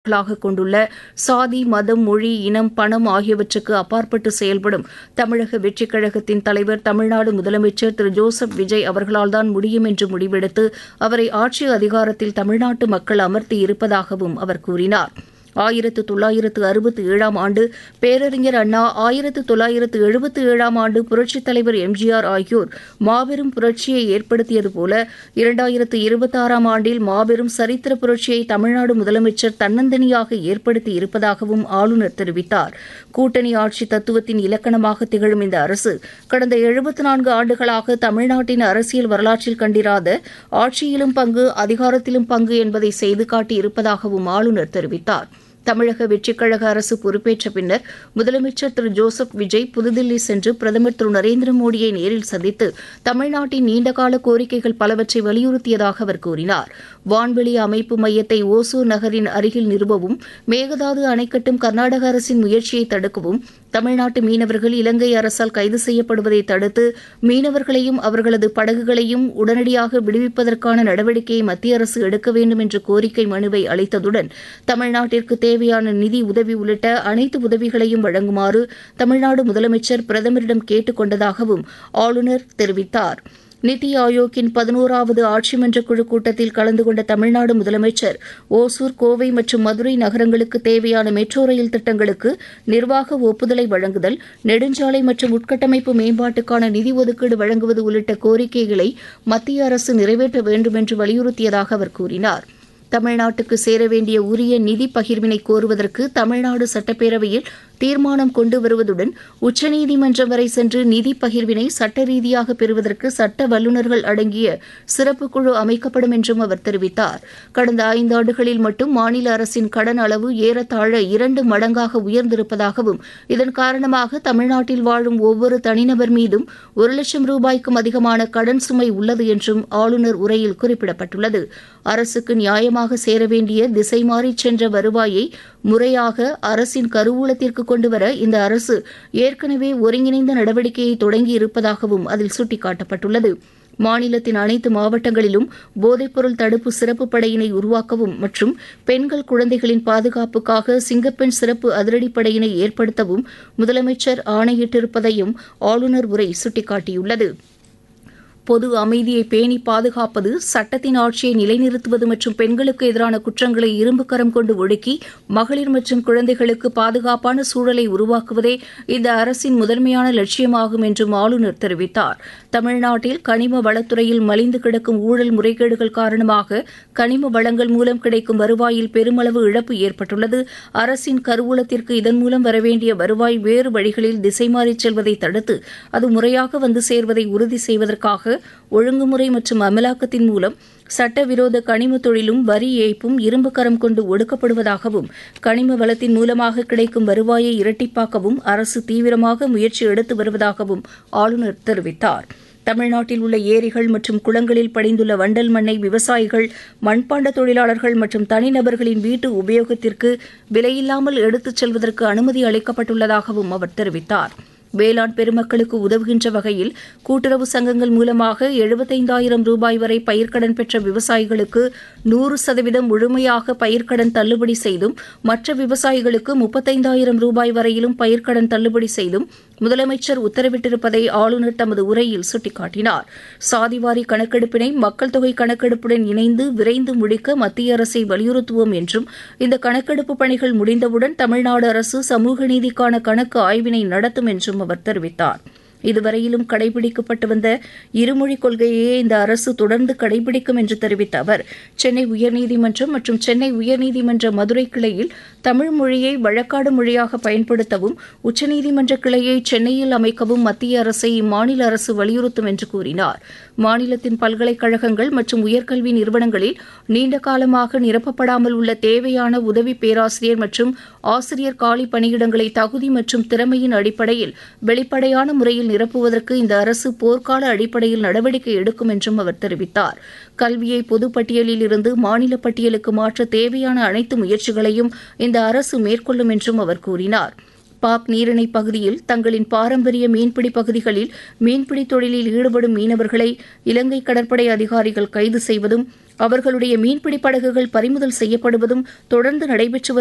கொண்டுள்ள சாதி, மதம், மொழி, இனம், பணம் ஆகியவற்றுக்கு அப்பாற்பட்டு செயல்படும் தமிழக வெற்றிக் கழகத்தின் தலைவர் தமிழ்நாடு முதலமைச்சர் திரு ஜோசப் விஜய் அவர்களால்தான் முடியும் என்று முடிவெடுத்து அவரை ஆட்சி அதிகாரத்தில் தமிழ்நாட்டு மக்கள் அமர்த்தி இருப்பதாகவும் அவர் கூறினார். 1967 ஆண்டு பேரறிஞர் அண்ணா, 1977 ஆண்டு புரட்சித் தலைவர் எம்ஜிஆர் ஆகியோர் மாபெரும் புரட்சியை ஏற்படுத்தியது போல 2026 ஆண்டில் மாபெரும் சரித்திர புரட்சியை தமிழ்நாடு முதலமைச்சர் தன்னந்தனியாக ஏற்படுத்தி இருப்பதாகவும் ஆளுநர் தெரிவித்தார். கூட்டணி ஆட்சி தத்துவத்தின் இலக்கணமாக திகழும் இந்த அரசு கடந்த 74 ஆண்டுகளாக தமிழ்நாட்டின் அரசியல் வரலாற்றில் கண்டிராத ஆட்சியிலும் பங்கு, அதிகாரத்திலும் பங்கு என்பதை செய்து காட்டி இருப்பதாகவும் ஆளுநர் தெரிவித்தார். தமிழக வெற்றிக் கழக அரசு பொறுப்பேற்ற பின்னர் முதலமைச்சர் திரு ஜோசப் விஜய் புதுதில்லி சென்று பிரதமர் திரு நரேந்திர மோடியை நேரில் சந்தித்து தமிழ்நாட்டின் நீண்டகால கோரிக்கைகள் பலவற்றை வலியுறுத்தியதாக அவர் கூறினார். வான்வெளி அமைப்பு மையத்தை ஓசூர் நகரின் அருகில் நிறுவவும், மேகதாது அணை கட்டும் கர்நாடக அரசின் முயற்சியை தடுக்கவும், தமிழ்நாட்டு மீனவர்கள் இலங்கை அரசால் கைது செய்யப்படுவதை தடுத்து மீனவர்களையும் அவர்களது படகுகளையும் உடனடியாக விடுவிப்பதற்கான நடவடிக்கையை மத்திய அரசு எடுக்க வேண்டும் என்ற கோரிக்கை மனுவை அளித்ததுடன் தமிழ்நாட்டிற்கு தேவையான நிதி உதவி உள்ளிட்ட அனைத்து உதவிகளையும் வழங்குமாறு தமிழ்நாடு முதலமைச்சர் பிரதமரிடம் கேட்டுக் கொண்டதாகவும் ஆளுநர் தெரிவித்தார். நித்தி ஆயோக்கின் 11வது ஆட்சிமன்ற குழு கூட்டத்தில் கலந்து கொண்ட தமிழ்நாடு முதலமைச்சர் ஓசூர், கோவை மற்றும் மதுரை நகரங்களுக்கு தேவையான மெட்ரோ ரயில் திட்டங்களுக்கு நிர்வாக ஒப்புதலை வழங்குதல், நெடுஞ்சாலை மற்றும் உட்கட்டமைப்பு மேம்பாட்டுக்கான நிதி ஒதுக்கீடு வழங்குவது உள்ளிட்ட கோரிக்கைகளை மத்திய அரசு நிறைவேற்ற வேண்டும் என்று வலியுறுத்தியதாக அவர் கூறினார். தமிழ்நாட்டுக்கு சேர வேண்டிய உரிய நிதி பகிர்வினை கோருவதற்கு தமிழ்நாடு சட்டப்பேரவையில் தீர்மானம் கொண்டு வருவதுடன் உச்சநீதிமன்றம் வரை சென்று நிதி பகிர்வினை சட்ட ரீதியாக பெறுவதற்கு சட்ட வல்லுநர்கள் அடங்கிய சிறப்பு குழு அமைக்கப்படும் என்றும் அவர் தெரிவித்தார். கடந்த 5 ஆண்டுகளில் மட்டும் மாநில அரசின் கடன் அளவு ஏறத்தாழ 2 மடங்காக உயர்ந்திருப்பதாகவும், இதன் காரணமாக தமிழ்நாட்டில் வாழும் ஒவ்வொரு தனிநபர் மீதும் 1 லட்சம் ரூபாய்க்கும் அதிகமான கடன் சுமை உள்ளது என்றும் ஆளுநர் உரையில் குறிப்பிடப்பட்டுள்ளது. அரசுக்கு நியாயமாக சேர வேண்டிய திசை மாறிச் சென்ற வருவாயை முறையாக அரசின் கருவூலத்திற்கு கொண்டுவர இந்த அரசு ஏற்கனவே ஒருங்கிணைந்த நடவடிக்கையை தொடங்கி இருப்பதாகவும் அதில் சுட்டிக்காட்டப்பட்டுள்ளது. மாநிலத்தின் அனைத்து மாவட்டங்களிலும் போதைப்பொருள் தடுப்பு சிறப்பு படையினை உருவாக்கவும் மற்றும் பெண்கள், குழந்தைகளின் பாதுகாப்புக்காக சிங்கப்பெண் சிறப்பு அதிரடிப்படையினை ஏற்படுத்தவும் முதலமைச்சர் ஆணையிட்டிருப்பதையும் ஆளுநர் உரை சுட்டிக்காட்டியுள்ளது. பொது அமைதியை பேணி பாதுகாப்பது, சட்டத்தின் ஆட்சியை நிலைநிறுத்துவது மற்றும் பெண்களுக்கு எதிரான குற்றங்களை இரும்புக்கரம் கொண்டு ஒடுக்கி மகளிர் மற்றும் குழந்தைகளுக்கு பாதுகாப்பான சூழலை உருவாக்குவதே இந்த அரசின் முதன்மையான லட்சியமாகும் என்றும் ஆளுநர் தெரிவித்தார். தமிழ்நாட்டில் கனிம வளத்துறையில் மலிந்து கிடக்கும் ஊழல் முறைகேடுகள் காரணமாக கனிம வளங்கள் மூலம் கிடைக்கும் வருவாயில் பெருமளவு இழப்பு ஏற்பட்டுள்ளது. அரசின் கருவூலத்திற்கு இதன் மூலம் வரவேண்டிய வருவாய் வேறு வழிகளில் திசை மாறிச் செல்வதை தடுத்து அது முறையாக வந்து சேர்வதை உறுதி செய்வதற்காக ஒழுங்குமுறை மற்றும் அமலாக்கத்தின் மூலம் சட்டவிரோத கனிம தொழிலும் வரி ஏய்ப்பும் இரும்புக்கரம் கொண்டு ஒடுக்கப்படுவதாகவும், கனிம வளத்தின் மூலமாக கிடைக்கும் வருவாயை இரட்டிப்பாக்கவும் அரசு தீவிரமாக முயற்சி எடுத்து வருவதாகவும் ஆளுநர் தெரிவித்தார். தமிழ்நாட்டில் உள்ள ஏரிகள் மற்றும் குளங்களில் படிந்துள்ள வண்டல் மண்ணை விவசாயிகள், மண்பாண்ட தொழிலாளர்கள் மற்றும் தனிநபர்களின் வீட்டு உபயோகத்திற்கு விலையில்லாமல் எடுத்துச் செல்வதற்கு அனுமதி அளிக்கப்பட்டுள்ளதாகவும் அவர் தெரிவித்தார். வேளாண் பெருமக்களுக்கு உதவுகின்ற வகையில் கூட்டுறவு சங்கங்கள் மூலமாக 75,000 ரூபாய் வரை பயிர்க்கடன் பெற்ற விவசாயிகளுக்கு 100% முழுமையாக பயிர்க்கடன் தள்ளுபடி செய்தும், மற்ற விவசாயிகளுக்கு 35,000 ரூபாய் வரையிலும் பயிர்க்கடன் தள்ளுபடி செய்தும் முதலமைச்சர் உத்தரவிட்டிருப்பதை ஆளுநர் தமது உரையில் சுட்டிக்காட்டினார். சாதிவாரி கணக்கெடுப்பினை மக்கள் தொகை கணக்கெடுப்புடன் இணைந்து விரைந்து முடிக்க மத்திய அரசை வலியுறுத்துவோம் என்றும், இந்த கணக்கெடுப்பு பணிகள் முடிந்தவுடன் தமிழ்நாடு அரசு சமூக நீதிக்கான கணக்கு ஆய்வினை நடத்தும் என்றும் அவர் தெரிவித்தார். இதுவரையிலும் கடைபிடிக்கப்பட்டு வந்த இருமொழிக் கொள்கையே இந்த அரசு தொடர்ந்து கடைபிடிக்கும் என்று தெரிவித்த அவர், சென்னை உயர்நீதிமன்றம் மற்றும் சென்னை உயர்நீதிமன்ற மதுரை கிளையில் தமிழ் மொழியை வழக்காடு மொழியாக பயன்படுத்தவும், உச்சநீதிமன்ற கிளையை சென்னையில் அமைக்கவும் மத்திய அரசை இம்மாநில அரசு வலியுறுத்தும் என்று கூறினார். மாநிலத்தின் பல்கலைக்கழகங்கள் மற்றும் உயர்கல்வி நிறுவனங்களில் நீண்ட காலமாக நிரப்பப்படாமல் உள்ள தேவையான உதவி பேராசிரியர் மற்றும் ஆசிரியர் காலி பணியிடங்களை தகுதி மற்றும் திறமையின் அடிப்படையில் வெளிப்படையான முறையில் நிரப்புவதற்கு இந்த அரசு போர்க்கால அடிப்படையில் நடவடிக்கை எடுக்கும் என்றும் அவர் தெரிவித்தார். கல்வியை பொதுப்பட்டியலில் இருந்து மாநில பட்டியலுக்கு மாற்ற தேவையான அனைத்து முயற்சிகளையும் இந்த அரசு மேற்கொள்ளும் என்றும் அவர் கூறினார். பாக் நீரிணை பகுதியில் தங்களின் பாரம்பரிய மீன்பிடி பகுதிகளில் மீன்பிடி தொழிலில் ஈடுபடும் மீனவர்களை இலங்கை கடற்படை அதிகாரிகள் கைது செய்வதும், அவர்களுடைய மீன்பிடி படகுகள் பறிமுதல் செய்யப்படுவதும் தொடர்ந்து நடைபெற்று